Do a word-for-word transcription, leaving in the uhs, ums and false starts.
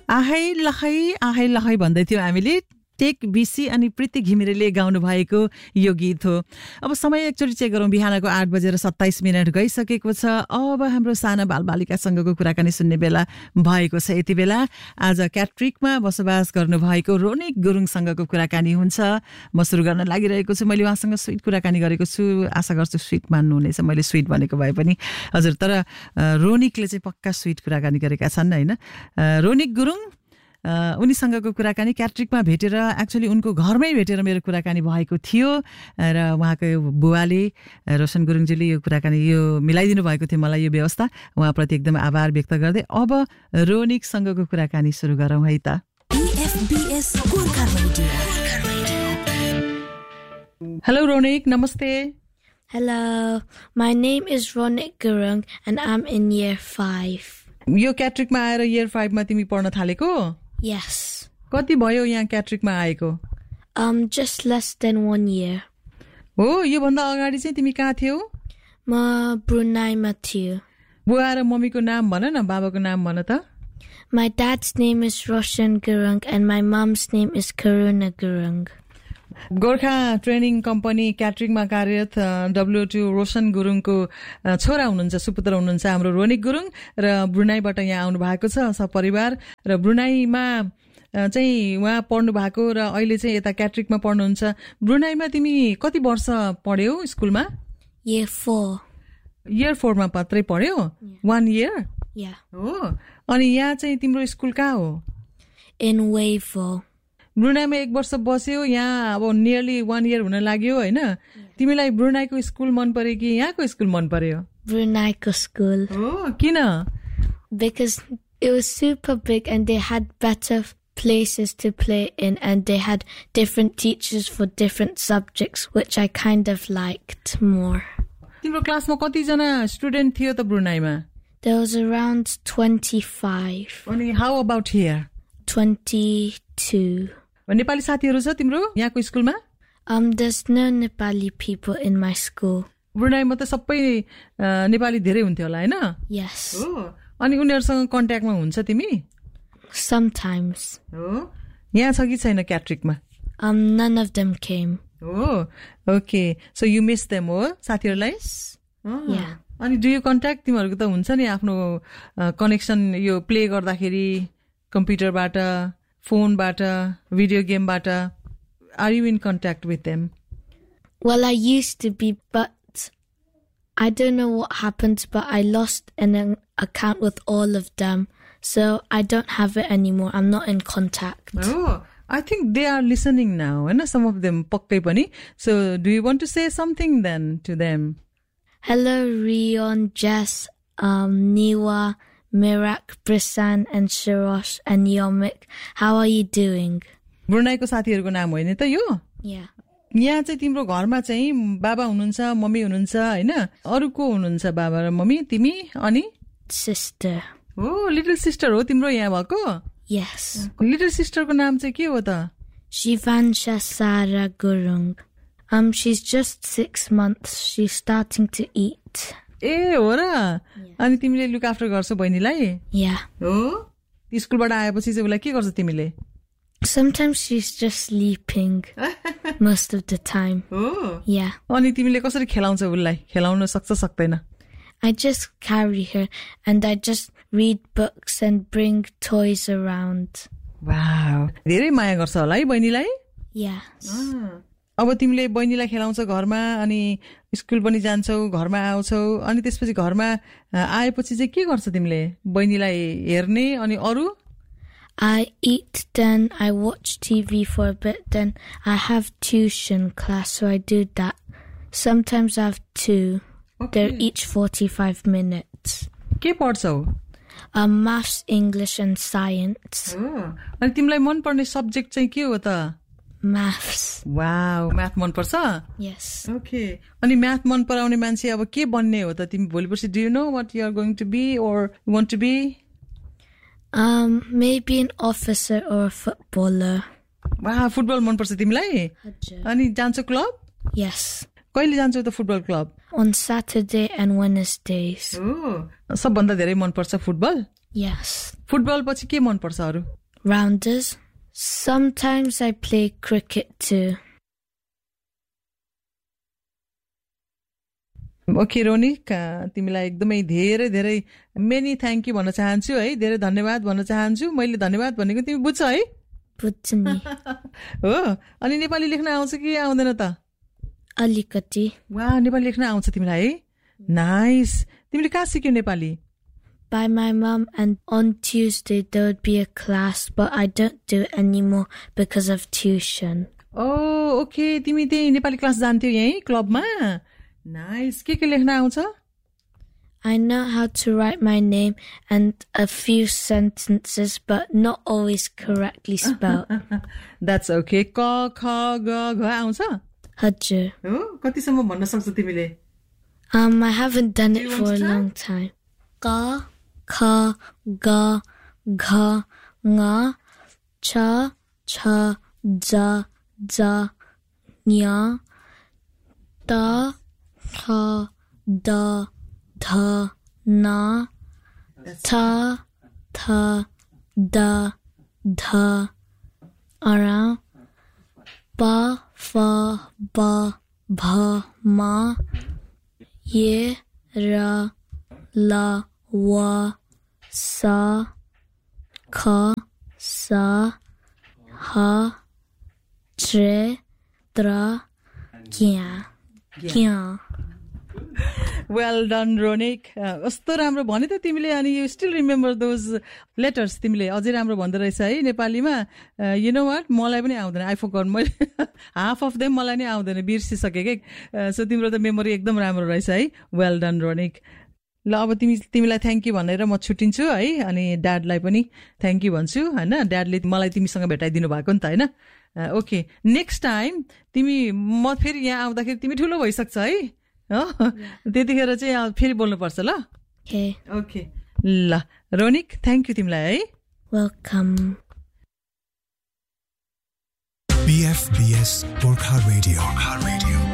आहै लखै आहै लखै भन्दै थियौँ हामीले टेक बिसी अनि प्रीति घिमिरेले गाउनु भएको यो गीत हो। अब समय एकचोटि चेक गरौँ। बिहानको आठ बजेर सत्ताइस मिनट गइसकेको छ। अब हाम्रो साना बालबालिकासँगको कुराकानी सुन्ने बेला भएको छ। यति बेला आज क्याट्रिकमा बसोबास गर्नुभएको रोनिक गुरुङसँगको कुराकानी हुन्छ। म सुरु गर्न लागिरहेको छु। मैले उहाँसँग स्विट कुराकानी गरेको छु। आशा गर्छु स्विट मान्नुहुनेछ मैले स्विट भनेको भए पनि। हजुर, तर रोनिकले चाहिँ पक्का स्विट कुराकानी गरेका छन् होइन। रोनिक गुरुङ उनीसँगको कुराकानी क्याट्रिकमा भेटेर एक्चुअली उनको घरमै भेटेर मेरो कुराकानी भएको थियो र उहाँको बुवाले रोशन गुरुङजीले यो कुराकानी यो मिलाइदिनु भएको थियो मलाई यो व्यवस्था। उहाँप्रति एकदम आभार व्यक्त गर्दै अब रोनिकसँगको कुराकानी सुरु गरौँ है त। हेलो रोनिक, नमस्ते। Hello, my name is Ronik Gurung and I'm in year five. यो क्याट्रिकमा आएर इयर फाइभ मा तिमी पढ्न थालेको? Yes. कति भयो यहाँ क्याट्रिकमा आएको? Um, just less than one year. हो, यो भन्दा अगाडि चाहिँ तिमी कहाँ थियौ? म ब्रुनाईमा थियो। बुवा र मम्मीको नाम भन न, बाबाको नाम भन त। My dad's name is Roshan Gurung and my mom's name is Karuna Gurung. Gorkha training company क्याट्रिकमा कार्यरत डब्ल्युटू रोशन गुरुङको छोरा हुनुहुन्छ, सुपुत्र हुनुहुन्छ हाम्रो रोनिक गुरुङ र ब्रुनाईबाट यहाँ आउनु भएको छ सपरिवार। र ब्रुनाईमा चाहिँ उहाँ पढ्नु भएको र अहिले चाहिँ यता क्याट्रिकमा पढ्नुहुन्छ। ब्रुनाईमा तिमी कति वर्ष पढ्यौ स्कुलमा? Year four. इयर फोरमा मात्रै पढ्यौ? One year? Yeah. हो। अनि यहाँ चाहिँ तिम्रो स्कुल कहाँ हो? In Wavell. ब्रुनाईमा एक वर्ष बस्यो, यहाँ अब नियरली वान इयर हुन लाग्यो होइन। तिमीलाई ब्रुनाईको स्कुल मन पर्यो कि यहाँको स्कुल मन पर्यो? Brunaiko school. हो, किन? Because it was super big and they had better places to play in and they had different teachers for different subjects which I kind of liked more. तिम्रो क्लासमा कतिजना स्टुडेन्ट थियो त ब्रुनाईमा? There was around twenty-five. अनि how about here? twenty-two. Nepali साथीहरू छ तिम्रो यहाँको स्कुलमा? Um, there's no Nepali people in my school. ब्रुनाईमा त सबै नेपाली धेरै हुन्थ्यो होला हैन? Yes. हो। अनि उनीहरुसँग कन्ट्याक्टमा हुन्छ तिमी? Sometimes. हो। यहाँ छ कि छैन क्याट्रिकमा? Um, none of them came. हो। Okay. So you miss them हो साथीहरुलाई? Yeah. अनि do you contact तिमीहरुको त हुन्छ नि आफ्नो कनेक्सन यो प्ले गर्दाखेरि कम्प्युटरबाट, फोनबाट, भिडियो गेमबाट? Are you in contact with them? Well, I used to be, but I don't know what happened, but I lost an account with all of them. So I don't have it anymore. I'm not in contact. Oh, I think they are listening now. And some of them pakkai pani. So do you want to say something then to them? Hello, Rion, Jess, um, Niwa, Mirak, Brisan, and Shirosh, and Yomik. How are you doing? ब्रुनाईको साथीहरुको नाम होइन त यो? Yeah. यहाँ चाहिँ तिम्रो घरमा चाहिँ बाबा हुनुहुन्छ, मम्मी हुनुहुन्छ हैन? अरु को हुनुहुन्छ बाबा र मम्मी? तिमी अनि sister. हो, लिटल सिस्टर हो तिम्रो यहाँ भएको? Yes. लिटल सिस्टरको नाम चाहिँ के हो त? Shivansha Sara Gurung. Um, she's just six months. She's starting to eat. ए हो र? अनि तिमीले लुक आफ्टर गर्छौ बहिनीलाई? Yeah. हो? स्कुलबाट आएपछि चाहिँ उलाई के गर्छौ तिमीले? Sometimes she's just sleeping most of the time. Oh. Yeah. अनि तिमीले कसरी खेलाउँछौ उलाई? खेलाउन सक्छ सक्दैन? I just carry her and I just read books and bring toys around. Wow. धेरै माया गर्छ होला है बहिनीलाई? Yes. अब तिमीले बहिनीलाई खेलाउँछौ घरमा अनि स्कुल पनि जान्छौ, घरमा आउँछौ अनि त्यसपछि घरमा आएपछि चाहिँ के गर्छ तिमीले? बहिनीलाई हेर्ने अनि अरु? I eat, then I watch T V for a bit, then I have tuition class, so I do that. Sometimes I have two. Okay. They're each forty-five minutes. के पढ्छौ? Um, maths, English, and science. Oh. अनि तिमीलाई मन पर्ने subject चाहिँ के हो त? Maths. Wow, math मन पर्छ? Yes. Okay. अनि math मन पराउने मान्छे अब के बन्ने हो त तिमी भोलिपर्सि? Do you know what you are going to be or you want to be? Um, maybe an officer or a footballer. Wow, football मन पर्छ तिमीलाई? अनि जान्छौ क्लब? Yes. कहिले जान्छौ त football club? On Saturday and Wednesdays. Oh, सबभन्दा धेरै मन पर्छ फुटबल? Yes. फुटबल पछि के मन पर्छ अरु? Rounders. Sometimes I play cricket too. Okay Ronik, तिमीलाई एकदमै धेरै धेरै मेनी थ्याङ्क यू भन्न चाहन्छु है, धेरै धन्यवाद भन्न चाहन्छु। मैले धन्यवाद भनेको तिमी बुझ्छौ है? बुझ्छु नि। हो, अनि नेपाली लेख्न आउँछ कि आउँदैन त? अलिकति। वाह, नेपाली लेख्न आउँछ तिमीलाई है? नाइस। तिमीले कहाँ सिक्यौ Nepali? By my mom, and on Tuesday there would be a class, but I don't do it anymore because of tuition. Oh, okay. तिमी त्यही नेपाली क्लास जान्थ्यौ यही क्लबमा? Nice. के के लेख्न आउँछ? I know how to write my name and a few sentences, but not always correctly spelled. That's okay. क ख ग घ आउँछ? हजुर. हो, कतिसम्म भन्न सक्छौ तिमीले? Um, I haven't done it for a long time. क ख ग घ ङ छ छ ज ज ञ त थ द ध न थ थ द ध र प फ ब भ म ये र ल व स ख स ह च त्र ज्ञ ज्ञ। Well done, Ronik. कस्तो राम्रो भन्यो त तिमीले। अनि you still remember those letters. तिमीले अझै राम्रो भन्दो रहेछ है नेपालीमा। यु नो वाट, मलाई पनि आउँदैन। आई फरगट, मैले हाफ अफ देम मलाई नै आउँदैन, बिर्सिसके के। सो तिम्रो त मेमोरी एकदम राम्रो रहेछ है। Well done Ronik. ल अब तिमी तिमीलाई थ्याङ्क यू भनेर म छुट्टिन्छु है। अनि ड्याडलाई पनि थ्याङ्क यू भन्छु हैन, ड्याडले मलाई तिमीसँग भेटाइदिनु भएको नि त हैन। ओके, नेक्स्ट टाइम तिमी म फेरि यहाँ आउँदाखेरि तिमी ठुलो भइसक्छ है, हो त्यतिखेर चाहिँ फेरि बोल्नुपर्छ ल। ओके ओके ल रोनिक, थ्याङ्क यू तिमीलाई है। Welcome. B F B S Gorkha Radio. Gorkha Radio.